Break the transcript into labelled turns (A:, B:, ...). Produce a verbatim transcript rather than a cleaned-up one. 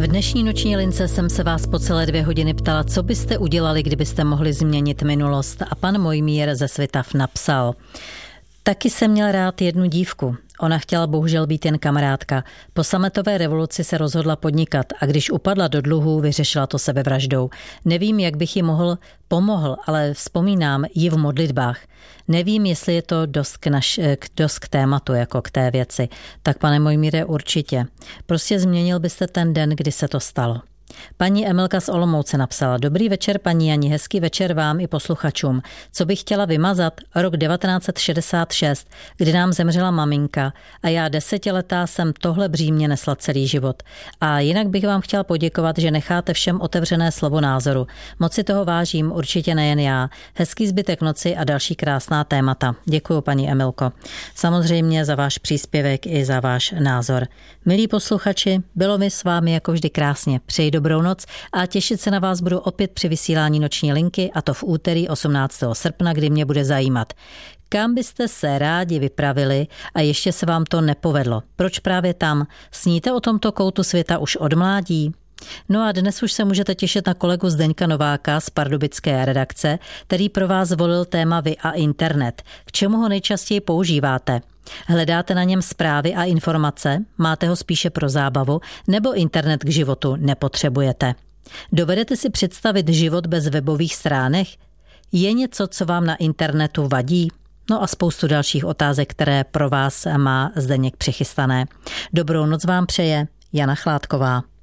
A: V dnešní noční lince jsem se vás po celé dvě hodiny ptala, co byste udělali, kdybyste mohli změnit minulost, a pan Mojmír ze Svitav napsal: Taky jsem měl rád jednu dívku. Ona chtěla bohužel být jen kamarádka. Po sametové revoluci se rozhodla podnikat a když upadla do dluhů, vyřešila to sebevraždou. Nevím, jak bych jí mohl pomohl, ale vzpomínám ji v modlitbách. Nevím, jestli je to dost k, naš, k, dost k tématu, jako k té věci. Tak pane Mojmíre, určitě. Prostě změnil byste ten den, kdy se to stalo. Paní Emilka z Olomouce napsala: Dobrý večer, paní Jani, hezký večer vám i posluchačům. Co bych chtěla vymazat? Rok devatenáct set šedesát šest, kdy nám zemřela maminka a já desetiletá jsem tohle břímě nesla celý život. A jinak bych vám chtěla poděkovat, že necháte všem otevřené slovo názoru. Moc si toho vážím, určitě nejen já. Hezký zbytek noci a další krásná témata. Děkuju, paní Emilko. Samozřejmě za váš příspěvek i za váš názor. Milí posluchači, bylo mi s vámi jako vždy krásně. Přeji dobrou noc a těšit se na vás budu opět při vysílání noční linky, a to v úterý osmnáctého srpna, kdy mě bude zajímat: kam byste se rádi vypravili a ještě se vám to nepovedlo? Proč právě tam? Sníte o tomto koutu světa už od mládí? No a dnes už se můžete těšit na kolegu Zdeňka Nováka z pardubické redakce, který pro vás zvolil téma Vy a internet. K čemu ho nejčastěji používáte? Hledáte na něm zprávy a informace? Máte ho spíše pro zábavu? Nebo internet k životu nepotřebujete? Dovedete si představit život bez webových stránek? Je něco, co vám na internetu vadí? No a spoustu dalších otázek, které pro vás má Zdeněk přichystané. Dobrou noc vám přeje Jana Chládková.